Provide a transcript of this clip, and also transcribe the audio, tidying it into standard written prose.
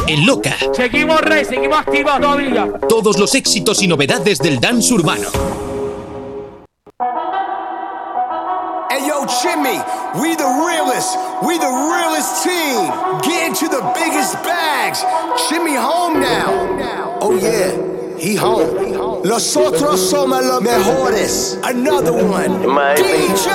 en Loca. Seguimos, Rey, seguimos activos todavía. Todos los éxitos y novedades del dance urbano. Hey yo, Jimmy, we the realest team. Get into the biggest bags. Jimmy home now. Oh yeah, he home. Los otros somos los mejores. Another one. DJ